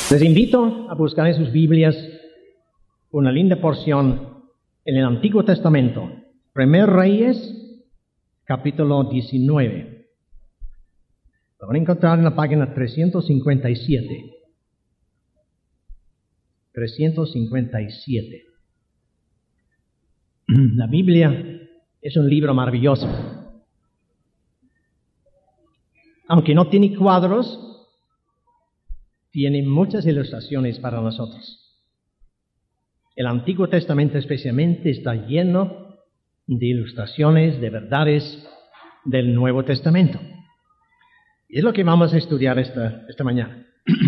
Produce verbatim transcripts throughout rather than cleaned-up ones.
Les invito a buscar en sus Biblias una linda porción en el Antiguo Testamento. Primer Reyes, capítulo diecinueve. Lo van a encontrar en la página trescientos cincuenta y siete. trescientos cincuenta y siete. La Biblia es un libro maravilloso. Aunque no tiene cuadros, tiene muchas ilustraciones para nosotros. El Antiguo Testamento especialmente está lleno de ilustraciones, de verdades del Nuevo Testamento. Y es lo que vamos a estudiar esta, esta mañana.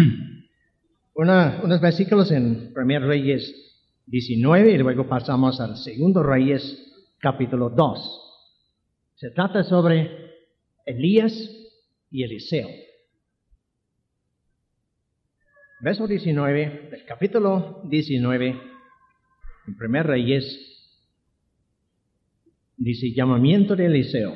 Una, unos versículos en Primer Reyes diecinueve y luego pasamos al Segundo Reyes capítulo dos. Se trata sobre Elías y Eliseo. Verso diecinueve del capítulo diecinueve, en Primer Reyes, dice: llamamiento de Eliseo.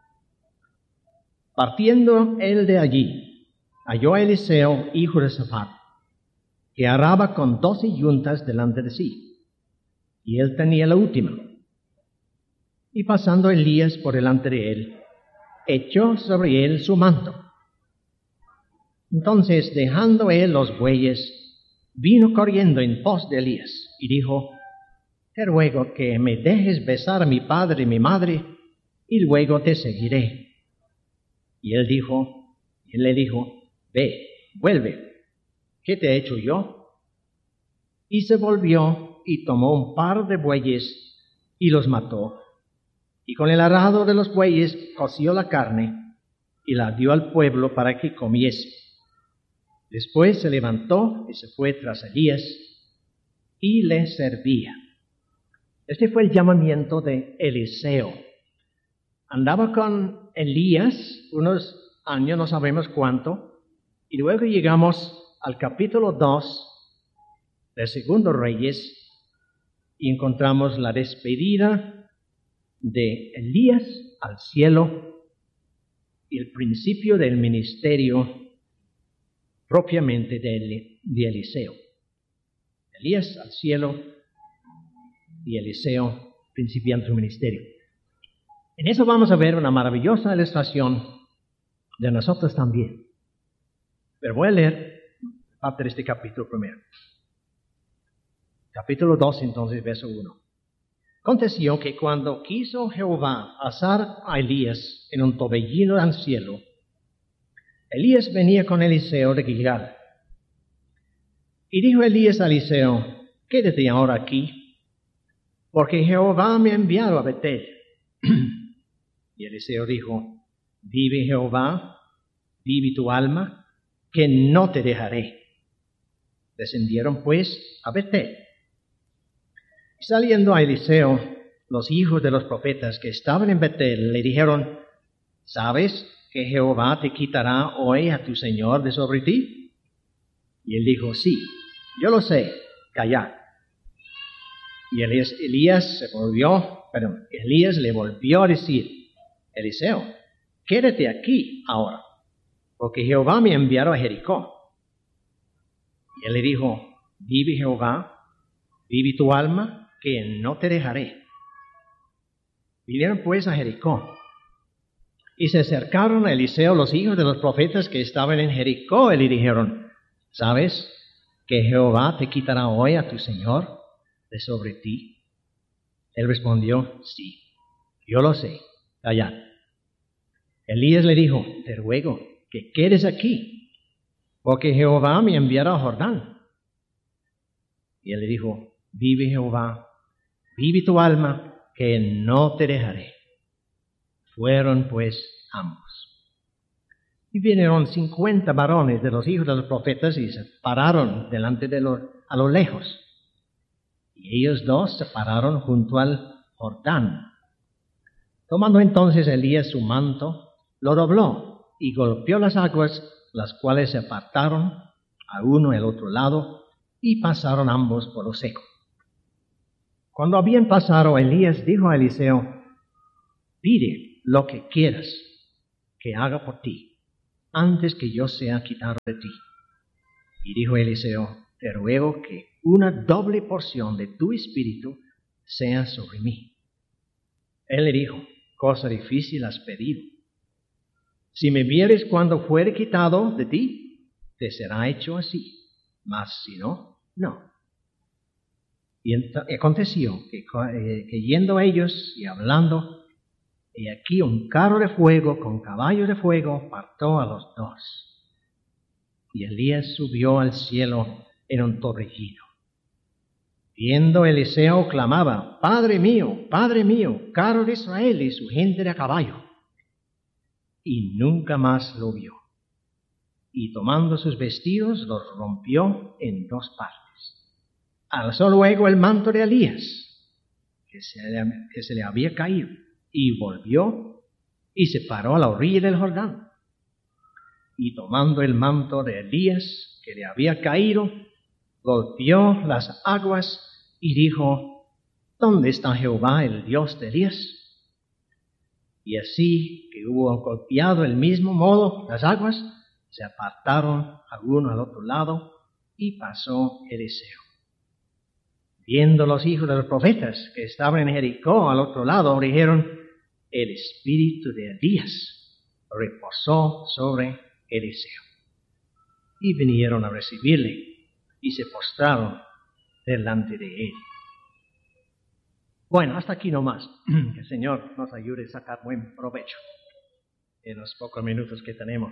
Partiendo él de allí, halló a Eliseo, hijo de Safat, que araba con doce yuntas delante de sí, y él tenía la última. Y pasando Elías por delante de él, echó sobre él su manto. Entonces, dejando él los bueyes, vino corriendo en pos de Elías, y dijo: te ruego que me dejes besar a mi padre y mi madre, y luego te seguiré. Y él dijo, él le dijo: ve, vuelve, ¿qué te he hecho yo? Y se volvió y tomó un par de bueyes y los mató, y con el arado de los bueyes coció la carne y la dio al pueblo para que comiese. Después se levantó y se fue tras Elías y le servía. Este fue el llamamiento de Eliseo. Andaba con Elías unos años, no sabemos cuánto, y luego llegamos al capítulo dos del Segundo Reyes y encontramos la despedida de Elías al cielo y el principio del ministerio propiamente de, de Eliseo. Elías al cielo y Eliseo principiando su ministerio. En eso vamos a ver una maravillosa ilustración de nosotros también. Pero voy a leer parte de este capítulo primero. Capítulo dos, entonces, verso uno. Aconteció que cuando quiso Jehová asar a Elías en un torbellino al cielo, Elías venía con Eliseo de Gilgal. Y dijo Elías a Eliseo: quédate ahora aquí, porque Jehová me ha enviado a Betel. Y Eliseo dijo: vive Jehová, vive tu alma, que no te dejaré. Descendieron pues a Betel. Y saliendo a Eliseo, los hijos de los profetas que estaban en Betel le dijeron: ¿sabes que Jehová te quitará hoy a tu señor de sobre ti? Y él dijo: sí, yo lo sé, callad. Y Elías, Elías se volvió, perdón, Elías le volvió a decir: Eliseo, quédate aquí ahora, porque Jehová me envió a Jericó. Y él le dijo: vive Jehová, vive tu alma, que no te dejaré. Vinieron pues a Jericó. Y se acercaron a Eliseo los hijos de los profetas que estaban en Jericó y le dijeron: ¿sabes que Jehová te quitará hoy a tu señor de sobre ti? Él respondió: sí, yo lo sé, callad. Elías le dijo: te ruego que quedes aquí, porque Jehová me enviará a Jordán. Y él le dijo: vive Jehová, vive tu alma, que no te dejaré. Fueron pues ambos. Y vinieron cincuenta varones de los hijos de los profetas y se pararon delante de los, a lo lejos. Y ellos dos se pararon junto al Jordán. Tomando entonces Elías su manto, lo dobló y golpeó las aguas, las cuales se apartaron a uno y al otro lado, y pasaron ambos por lo seco. Cuando habían pasado, Elías dijo a Eliseo: pide lo que quieras que haga por ti, antes que yo sea quitado de ti. Y dijo Eliseo, te ruego que una doble porción de tu espíritu sea sobre mí. Él le dijo, cosa difícil has pedido. Si me vieres cuando fuere quitado de ti, te será hecho así, mas si no, no. Y aconteció que, eh, que yendo ellos y hablando, y aquí un carro de fuego con caballo de fuego partó a los dos. Y Elías subió al cielo en un torbellino. Viendo Eliseo clamaba, Padre mío, Padre mío, carro de Israel y su gente de a caballo. Y nunca más lo vio. Y tomando sus vestidos los rompió en dos partes. Alzó luego el manto de Elías, que se, que se le había caído, y volvió y se paró a la orilla del Jordán. Y tomando el manto de Elías, que le había caído, golpeó las aguas y dijo, ¿dónde está Jehová, el Dios de Elías? Y así que hubo golpeado el mismo modo las aguas, se apartaron a uno al otro lado y pasó Eliseo. Viendo los hijos de los profetas que estaban en Jericó al otro lado, dijeron, el espíritu de Elías reposó sobre Eliseo. Y vinieron a recibirle y se postraron delante de él. Bueno, hasta aquí nomás. Que el Señor nos ayude a sacar buen provecho en los pocos minutos que tenemos.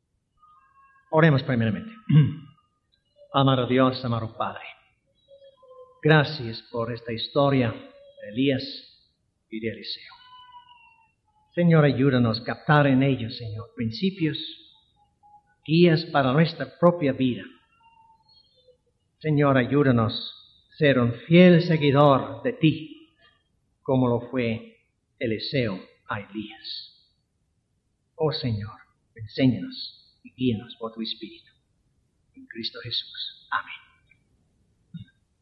Oremos primeramente. Amado Dios, amado Padre, gracias por esta historia de Elías y de Eliseo. Señor, ayúdanos a captar en ellos, Señor, principios, guías para nuestra propia vida. Señor, ayúdanos a ser un fiel seguidor de ti, como lo fue Eliseo a Elías. Oh Señor, enséñanos y guíanos por tu Espíritu. En Cristo Jesús. Amén.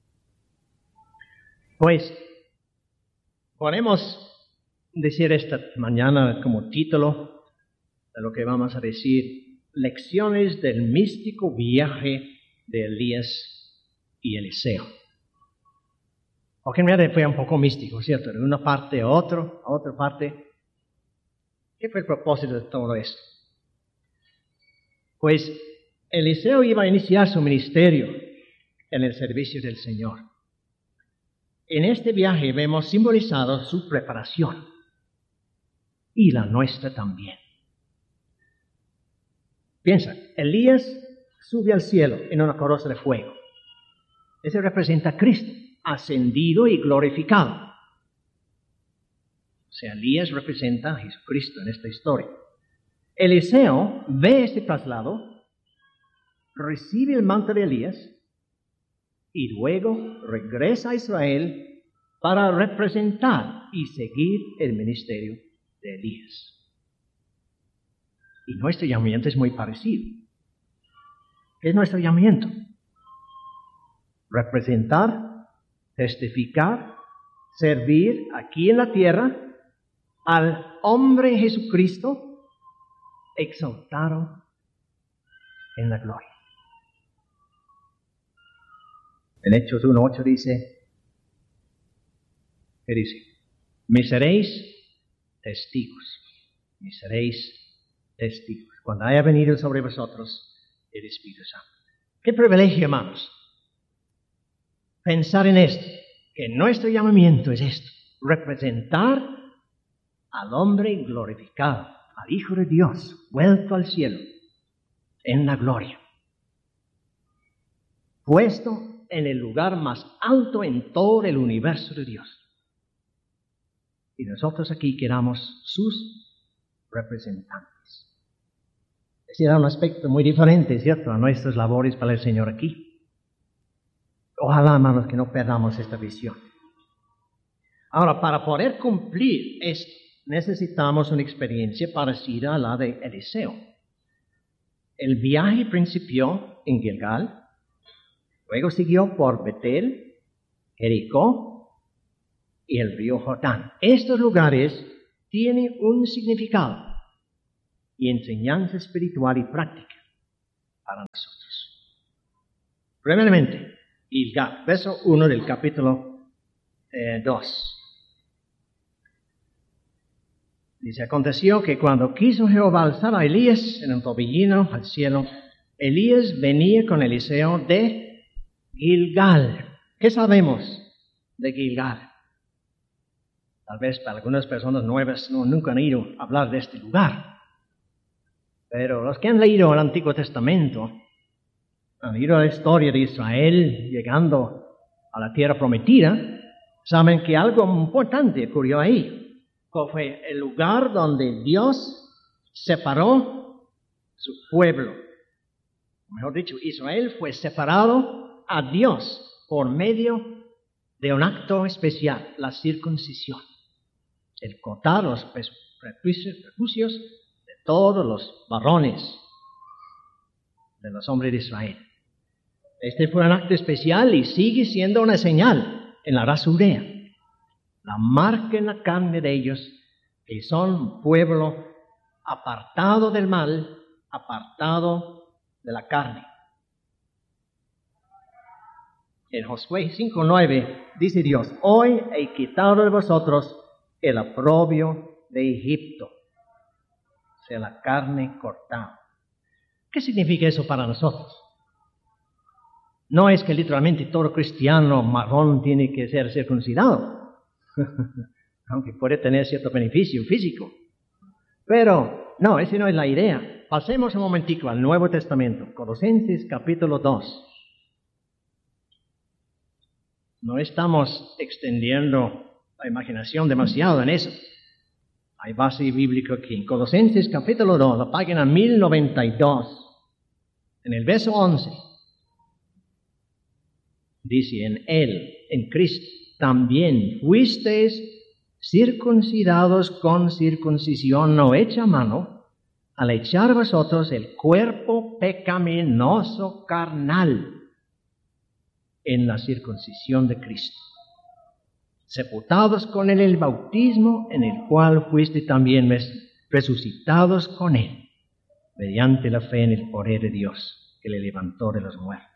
Pues, podemos decir esta mañana como título de lo que vamos a decir, lecciones del místico viaje de Elías y Eliseo. Porque en realidad fue un poco místico, ¿cierto? De una parte a otra, a otra parte. ¿Qué fue el propósito de todo esto? Pues Eliseo iba a iniciar su ministerio en el servicio del Señor. En este viaje vemos simbolizado su preparación y la nuestra también. Piensa, Elías sube al cielo en una carroza de fuego. Ese representa a Cristo, ascendido y glorificado. O sea, Elías representa a Jesucristo en esta historia. Eliseo ve este traslado, recibe el manto de Elías y luego regresa a Israel para representar y seguir el ministerio de Elías. Y nuestro llamamiento es muy parecido. ¿Qué es nuestro llamamiento? Representar, testificar, servir aquí en la tierra al hombre Jesucristo exaltado en la gloria. En Hechos uno ocho dice, ¿qué dice? Me seréis testigos, me seréis testigos, cuando haya venido sobre vosotros el Espíritu Santo. Qué privilegio, hermanos, pensar en esto, que nuestro llamamiento es esto, representar al hombre glorificado, al Hijo de Dios, vuelto al cielo, en la gloria, puesto en el lugar más alto en todo el universo de Dios. Y nosotros aquí quedamos sus representantes. Ese era un aspecto muy diferente, ¿cierto?, a nuestras labores para el Señor aquí. Ojalá, hermanos, que no perdamos esta visión. Ahora, para poder cumplir esto, necesitamos una experiencia parecida a la de Eliseo. El viaje principió en Gilgal, luego siguió por Betel, Jericó y el río Jordán. Estos lugares tienen un significado y enseñanza espiritual y práctica para nosotros. Primeramente, Gilgal, verso uno del capítulo eh, dos. Dice, aconteció que cuando quiso Jehová alzar a Elías en un tobillino al cielo, Elías venía con Eliseo de Gilgal. ¿Qué sabemos de Gilgal? Tal vez para algunas personas nuevas no, nunca han ido a hablar de este lugar. Pero los que han leído el Antiguo Testamento, han leído la historia de Israel llegando a la tierra prometida, saben que algo importante ocurrió ahí. Fue el lugar donde Dios separó su pueblo. Mejor dicho, Israel fue separado a Dios por medio de un acto especial, la circuncisión. El cortar los prejuicios de todos los varones de los hombres de Israel. Este fue un acto especial y sigue siendo una señal en la raza judía. La marca en la carne de ellos, que son un pueblo apartado del mal, apartado de la carne. En Josué cinco nueve dice Dios, hoy he quitado de vosotros el oprobio de Egipto, o sea, la carne cortada. ¿Qué significa eso para nosotros? No es que literalmente todo cristiano marrón tiene que ser circuncidado. Aunque puede tener cierto beneficio físico. Pero, no, esa no es la idea. Pasemos un momentico al Nuevo Testamento, Colosenses capítulo dos. No estamos extendiendo la imaginación demasiado en eso. Hay base bíblica aquí. En Colosenses capítulo dos, la página mil noventa y dos, en el verso once, dice, en Él, en Cristo, también fuisteis circuncidados con circuncisión no hecha a mano, al echar vosotros el cuerpo pecaminoso carnal en la circuncisión de Cristo, sepultados con él en el bautismo, en el cual fuisteis también resucitados con él, mediante la fe en el poder de Dios, que le levantó de los muertos.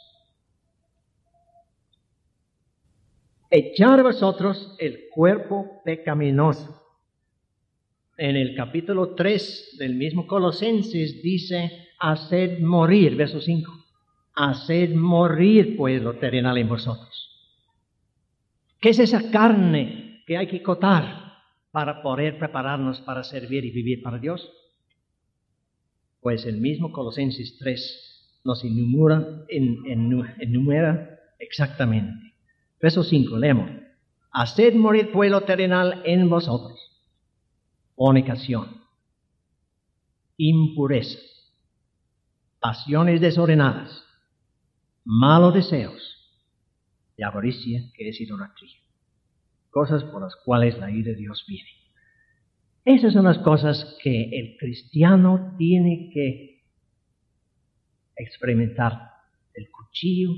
Echar vosotros el cuerpo pecaminoso. En el capítulo tres del mismo Colosenses dice, haced morir, verso cinco, haced morir pues lo terrenal en vosotros. ¿Qué es esa carne que hay que cortar para poder prepararnos para servir y vivir para Dios? Pues el mismo Colosenses tres nos enumera, en, en, enumera exactamente. Verso cinco, leemos. Haced morir pues lo terrenal en vosotros. Fornicación, impureza, pasiones desordenadas, malos deseos y avaricia, que es idolatría. Cosas por las cuales la ira de Dios viene. Esas son las cosas que el cristiano tiene que experimentar. El cuchillo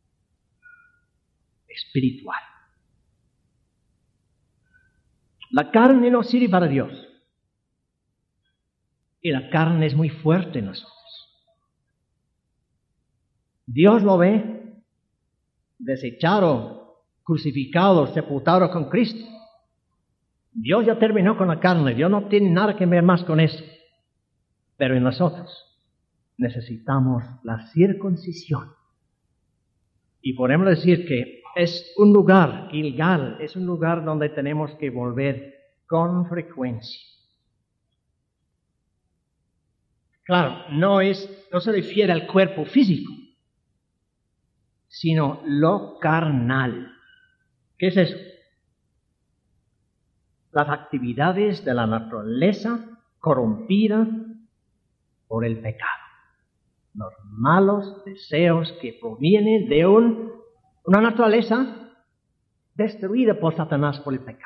espiritual. La carne no sirve para Dios. Y la carne es muy fuerte en nosotros. Dios lo ve desechado, crucificado, sepultado con Cristo. Dios ya terminó con la carne. Dios no tiene nada que ver más con eso. Pero en nosotros necesitamos la circuncisión. Y podemos decir que es un lugar, Gilgal, es un lugar donde tenemos que volver con frecuencia. Claro, no es, no se refiere al cuerpo físico, sino lo carnal. ¿Qué es eso? Las actividades de la naturaleza corrompida por el pecado. Los malos deseos que provienen de un, una naturaleza destruida por Satanás por el pecado.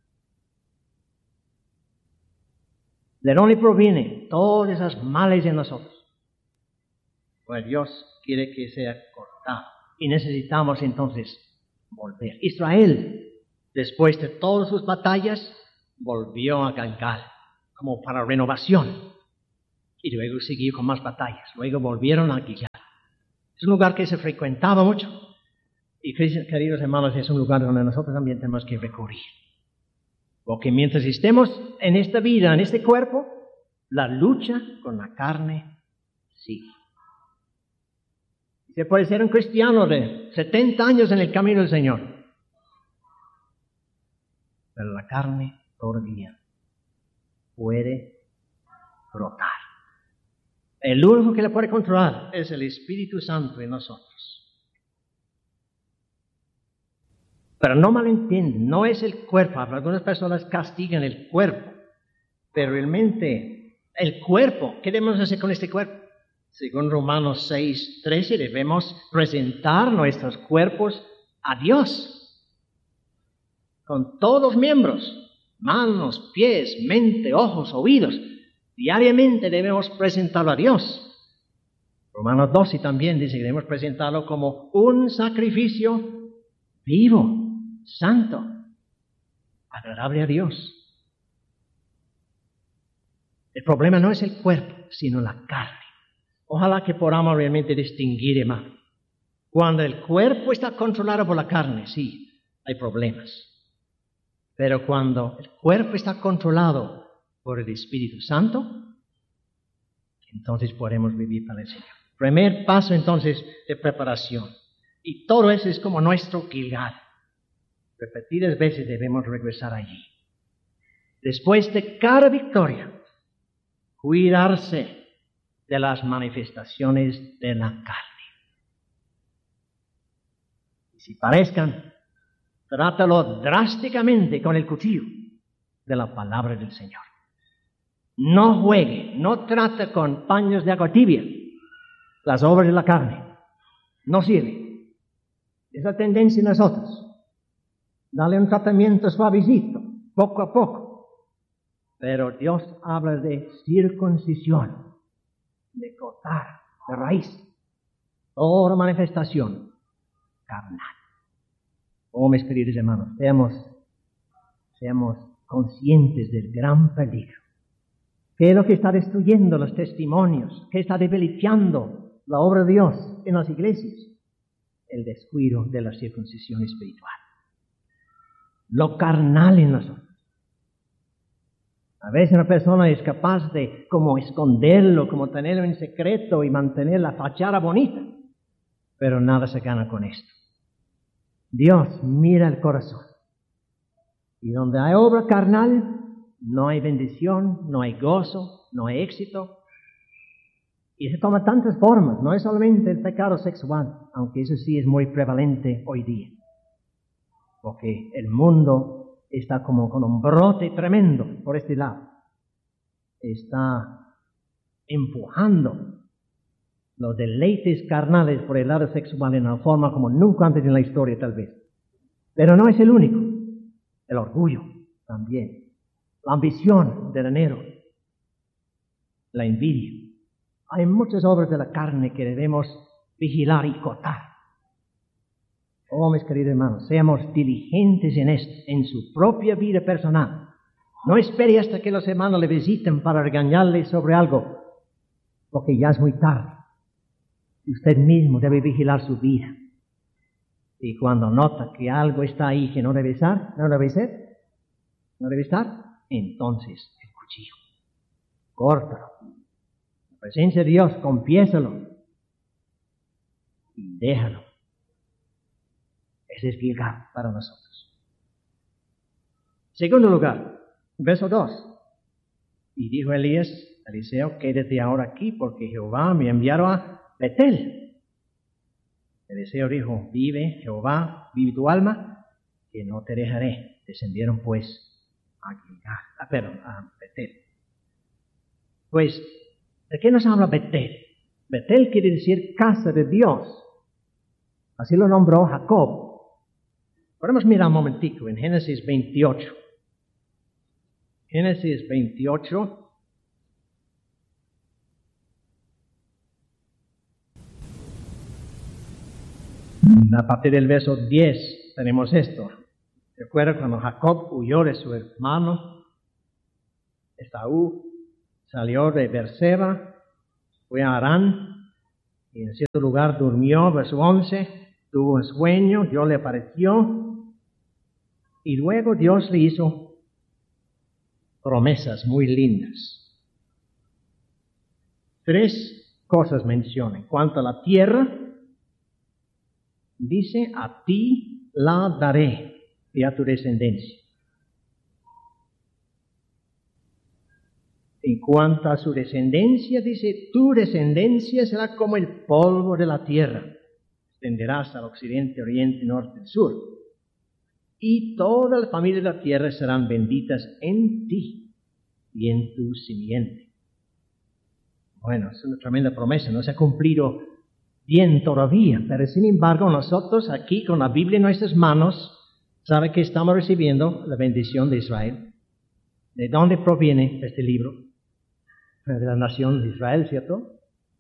¿De dónde provienen todos esos males en nosotros? Pues Dios quiere que sea cortado. Y necesitamos entonces volver. Israel, después de todas sus batallas, volvió a Gilgal como para renovación. Y luego siguió con más batallas. Luego volvieron a Gilgal. Es un lugar que se frecuentaba mucho. Y queridos hermanos, es un lugar donde nosotros también tenemos que recurrir. Porque mientras estemos en esta vida, en este cuerpo, la lucha con la carne sigue. Se puede ser un cristiano de setenta años en el camino del Señor, pero la carne todavía puede brotar. El único que la puede controlar es el Espíritu Santo en nosotros. Pero no malentienden, no es el cuerpo. Algunas personas castigan el cuerpo, pero realmente el cuerpo, ¿qué debemos hacer con este cuerpo? Según Romanos seis, trece, debemos presentar nuestros cuerpos a Dios, con todos los miembros, manos, pies, mente, ojos, oídos. Diariamente debemos presentarlo a Dios. Romanos doce también dice que debemos presentarlo como un sacrificio vivo, santo, agradable a Dios. El problema no es el cuerpo, sino la carne. Ojalá que podamos realmente distinguir, hermano. Cuando el cuerpo está controlado por la carne, sí, hay problemas. Pero cuando el cuerpo está controlado por el Espíritu Santo, entonces podemos vivir para el Señor. Primer paso entonces de preparación. Y todo eso es como nuestro Gilgal. Repetidas veces debemos regresar allí. Después de cada victoria, cuidarse de las manifestaciones de la carne. Y si parezcan, trátalo drásticamente con el cuchillo de la palabra del Señor. No juegue, no trate con paños de agua tibia las obras de la carne. No sirve. Esa tendencia en nosotros. Dale un tratamiento suavecito, poco a poco. Pero Dios habla de circuncisión, de cortar de raíz toda manifestación carnal. Oh, mis queridos hermanos, seamos, seamos conscientes del gran peligro. ¿Qué es lo que está destruyendo los testimonios? ¿Qué está debilitando la obra de Dios en las iglesias? El descuido de la circuncisión espiritual. Lo carnal en nosotros. A veces una persona es capaz de como esconderlo, como tenerlo en secreto y mantener la fachada bonita, pero nada se gana con esto. Dios mira el corazón. Y donde hay obra carnal, no hay bendición, no hay gozo, no hay éxito. Y se toma tantas formas, no es solamente el pecado sexual, aunque eso sí es muy prevalente hoy día. Porque el mundo está como con un brote tremendo por este lado. Está empujando los deleites carnales por el lado sexual en una forma como nunca antes en la historia tal vez. Pero no es el único. El orgullo también. La ambición del dinero. La envidia. Hay muchas obras de la carne que debemos vigilar y cortar. Oh, mis queridos hermanos, seamos diligentes en esto, en su propia vida personal. No espere hasta que los hermanos le visiten para regañarle sobre algo, porque ya es muy tarde. Usted mismo debe vigilar su vida. Y cuando nota que algo está ahí que no debe estar, no debe ser, no debe estar, entonces el cuchillo. Córtalo. En presencia de Dios, confiésalo. Y déjalo. Ese es Gilgal para nosotros. Segundo lugar, verso dos. Y dijo Elías, Eliseo, quédate ahora aquí porque Jehová me enviaron a Betel. Eliseo dijo, vive Jehová, vive tu alma, que no te dejaré. Descendieron pues a Gilgal, ah, perdón, a Betel. Pues, ¿de qué nos habla Betel? Betel quiere decir casa de Dios. Así lo nombró Jacob. Podemos mirar un momentico en Génesis veintiocho. Génesis veintiocho. A partir del verso diez tenemos esto. Recuerda cuando Jacob huyó de su hermano Esaú, salió de Beerseba, fue a Harán, y en cierto lugar durmió, verso once, tuvo un sueño, Dios le apareció, y luego Dios le hizo promesas muy lindas. Tres cosas menciona. En cuanto a la tierra, dice, a ti la daré y a tu descendencia. En cuanto a su descendencia, dice, tu descendencia será como el polvo de la tierra. Extenderás al occidente, oriente, norte y sur. Y todas las familias de la tierra serán benditas en ti y en tu simiente. Bueno, es una tremenda promesa, no se ha cumplido bien todavía, pero sin embargo nosotros aquí con la Biblia en nuestras manos, ¿sabe que estamos recibiendo la bendición de Israel? ¿De dónde proviene este libro? De la nación de Israel, ¿cierto?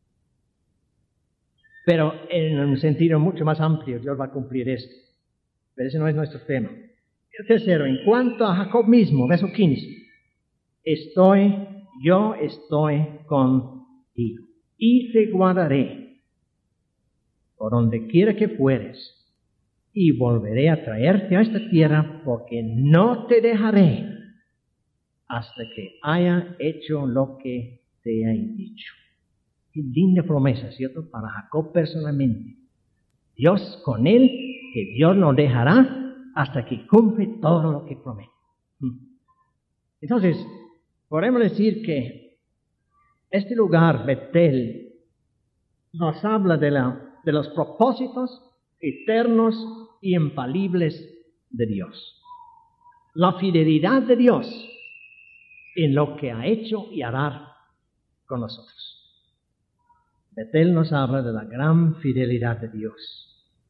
Pero en un sentido mucho más amplio, Dios va a cumplir esto. Pero ese no es nuestro tema. El tercero, en cuanto a Jacob mismo, verso quince. Estoy, yo estoy contigo y te guardaré por donde quiera que fueres y volveré a traerte a esta tierra porque no te dejaré hasta que haya hecho lo que te he dicho. Qué linda promesa, ¿cierto? Para Jacob personalmente. Dios con él, que Dios no dejará hasta que cumple todo lo que promete. Entonces, podemos decir que este lugar, Betel, nos habla de, la, de los propósitos eternos y infalibles de Dios. La fidelidad de Dios en lo que ha hecho y hará con nosotros. Betel nos habla de la gran fidelidad de Dios.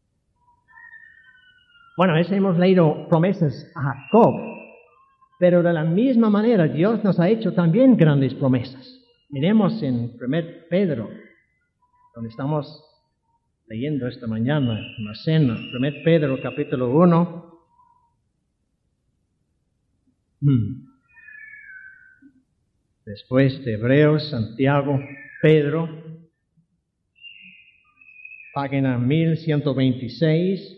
Bueno, eso hemos leído promesas a Jacob, pero de la misma manera Dios nos ha hecho también grandes promesas. Miremos en primero Pedro, donde estamos leyendo esta mañana en la cena, primero Pedro capítulo uno. Hmm. Después de Hebreos, Santiago, Pedro, página mil ciento veintiséis.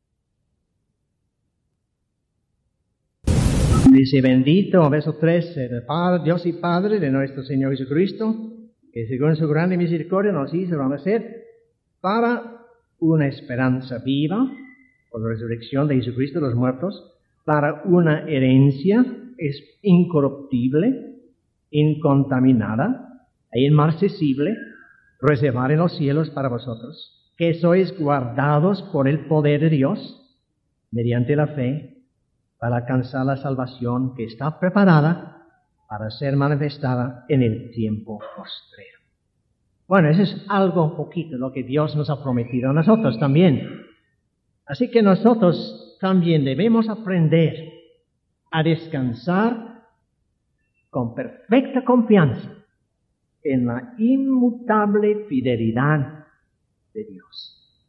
Dice, bendito, verso trece, el Padre, Dios y Padre de nuestro Señor Jesucristo, que según su grande misericordia nos hizo nacer para una esperanza viva, por la resurrección de Jesucristo de los muertos, para una herencia es incorruptible, incontaminada e inmarcesible, reservada en los cielos para vosotros, que sois guardados por el poder de Dios, mediante la fe, para alcanzar la salvación que está preparada para ser manifestada en el tiempo postrero. Bueno, eso es algo poquito lo que Dios nos ha prometido a nosotros también. Así que nosotros también debemos aprender a descansar con perfecta confianza en la inmutable fidelidad de Dios.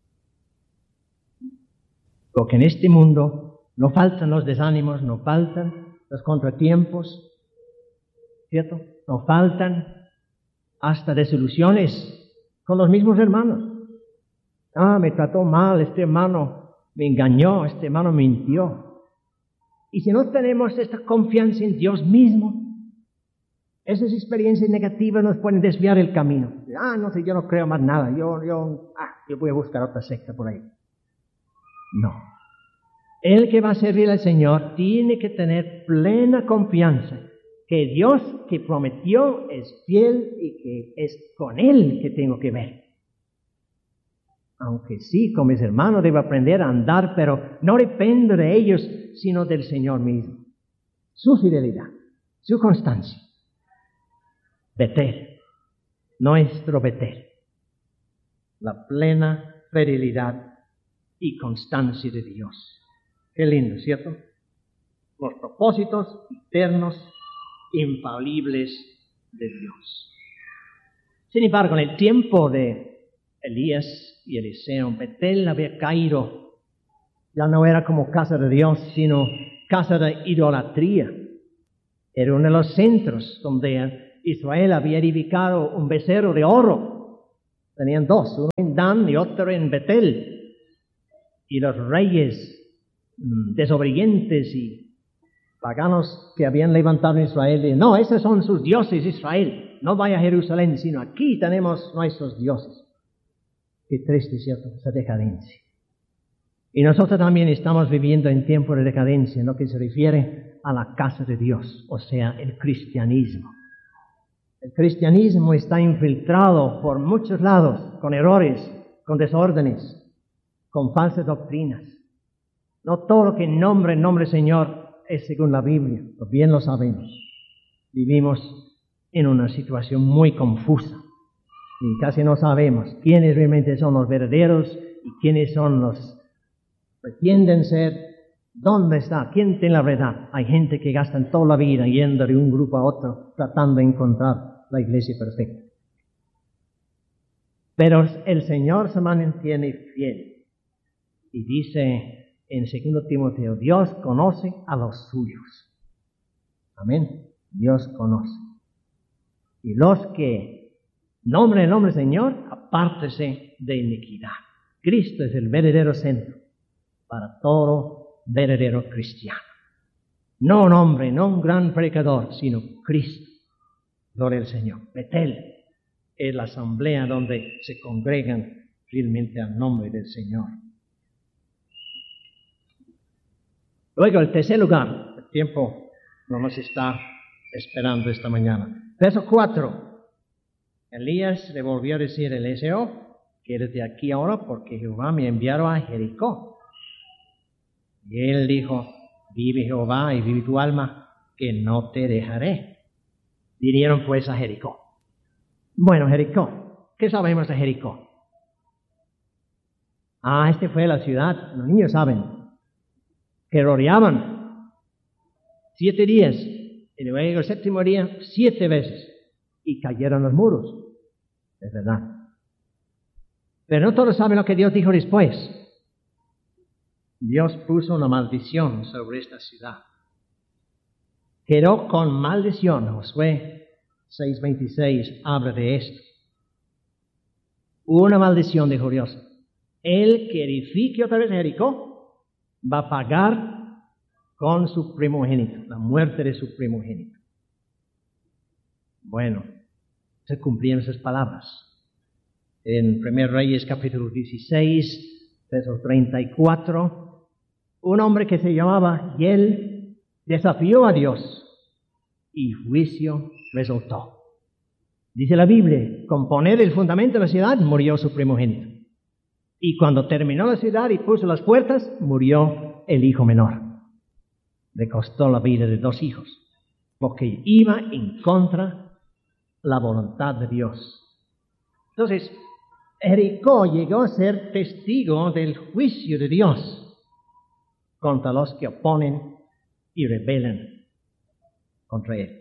Porque en este mundo no faltan los desánimos, no faltan los contratiempos, ¿cierto? No faltan hasta desilusiones con los mismos hermanos. Ah, me trató mal, este hermano me engañó, este hermano mintió. Y si no tenemos esta confianza en Dios mismo, esas experiencias negativas nos pueden desviar el camino. Ah, no sé, yo no creo más nada, yo, yo, ah, yo voy a buscar otra secta por ahí. No. El que va a servir al Señor tiene que tener plena confianza que Dios que prometió es fiel y que es con Él que tengo que ver. Aunque sí, con mis hermanos debo aprender a andar, pero no dependo de ellos, sino del Señor mismo. Su fidelidad, su constancia. Betel, nuestro Betel. La plena fidelidad y constancia de Dios. Qué lindo, ¿cierto? Los propósitos eternos, infalibles de Dios. Sin embargo, en el tiempo de Elías y Eliseo, Betel había caído. Ya no era como casa de Dios, sino casa de idolatría. Era uno de los centros donde Israel había edificado un becerro de oro Tenían dos, uno en Dan y otro en Betel. Y los reyes mmm, desobedientes y paganos que habían levantado en Israel, y, no, esos son sus dioses, Israel. No vaya a Jerusalén, sino aquí tenemos nuestros dioses. Qué triste, ¿cierto? Esa decadencia. Y nosotros también estamos viviendo en tiempo de decadencia en lo que se refiere a la casa de Dios, o sea, el cristianismo. El cristianismo está infiltrado por muchos lados, con errores, con desórdenes, con falsas doctrinas. No todo lo que nombra el nombre Señor es según la Biblia, pues bien lo sabemos. Vivimos en una situación muy confusa y casi no sabemos quiénes realmente son los verdaderos y quiénes son los que pretenden ser. ¿Dónde está? ¿Quién tiene la verdad? Hay gente que gasta toda la vida yendo de un grupo a otro tratando de encontrar la iglesia perfecta. Pero el Señor se mantiene fiel y dice en segundo Timoteo, Dios conoce a los suyos. Amén. Dios conoce. Y los que nombren el nombre del Señor, apártese de iniquidad. Cristo es el verdadero centro para todo verdadero cristiano. No un hombre, no un gran predicador, sino Cristo. Gloria al Señor. Betel es la asamblea donde se congregan realmente al nombre del Señor. Luego, el tercer lugar, el tiempo no nos está esperando esta mañana. Verso cuatro. Elías le volvió a decir a Eliseo, quédate aquí ahora porque Jehová me enviaron a Jericó. Y él dijo, vive Jehová y vive tu alma, que no te dejaré. Vinieron pues a Jericó. Bueno, Jericó. ¿Qué sabemos de Jericó? Ah, este fue la ciudad, los niños saben, que rodeaban siete días. Y luego el séptimo día, siete veces. Y cayeron los muros. Es verdad. Pero no todos saben lo que Dios dijo después. Dios puso una maldición sobre esta ciudad. Quedó con maldición. Josué seis veintiséis habla de esto. Una maldición, dijo Dios. El que edifique otra vez Jericó va a pagar con su primogénito, la muerte de su primogénito. Bueno, se cumplieron esas palabras. En Primer Reyes capítulo dieciséis, verso treinta y cuatro, un hombre que se llamaba Hiel desafió a Dios y juicio resultó. Dice la Biblia, con poner el fundamento de la ciudad, murió su primogénito. Y cuando terminó la ciudad y puso las puertas, murió el hijo menor. Le costó la vida de dos hijos, porque iba en contra la voluntad de Dios. Entonces, Jericó llegó a ser testigo del juicio de Dios contra los que oponen y rebelan contra él.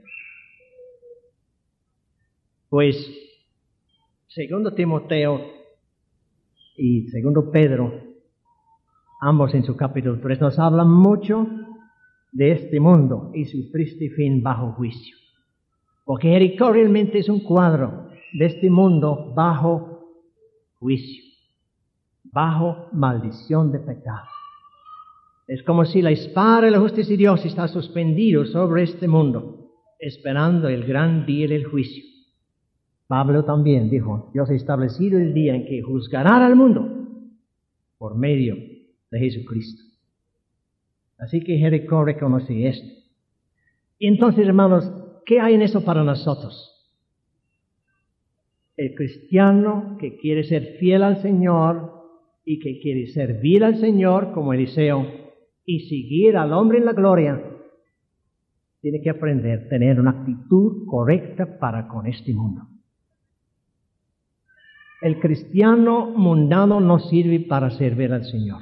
Pues, segundo Timoteo y segundo Pedro, ambos en su capítulo tres, nos hablan mucho de este mundo y su triste fin bajo juicio. Porque Jericó realmente es un cuadro de este mundo bajo juicio, bajo maldición de pecado. Es como si la espada de la justicia de Dios está suspendido sobre este mundo, esperando el gran día del juicio. Pablo también dijo, Dios ha establecido el día en que juzgará al mundo por medio de Jesucristo. Así que Jericó reconoce esto. Y entonces, hermanos, ¿qué hay en eso para nosotros? El cristiano que quiere ser fiel al Señor y que quiere servir al Señor como Eliseo y seguir al hombre en la gloria, tiene que aprender a tener una actitud correcta para con este mundo. El cristiano mundano no sirve para servir al Señor.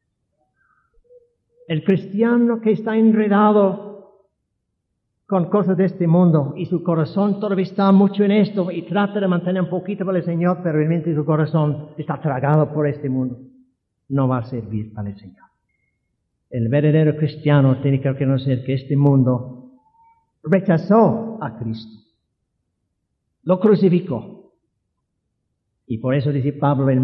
El cristiano que está enredado con cosas de este mundo y su corazón todavía está mucho en esto y trata de mantener un poquito para el Señor, pero realmente su corazón está tragado por este mundo, no va a servir para el Señor. El verdadero cristiano tiene que reconocer que este mundo rechazó a Cristo, lo crucificó Y por eso dice Pablo, el